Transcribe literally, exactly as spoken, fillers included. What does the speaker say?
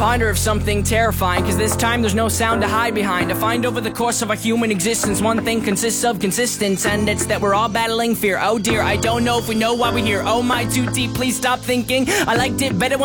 ponder of something terrifying, cause this time there's no sound to hide behind. To find over the course of our human existence, one thing consists of consistence, and it's that we're all battling fear. Oh dear, I don't know if we know why we're here. Oh my, too deep, please stop thinking. I liked it better when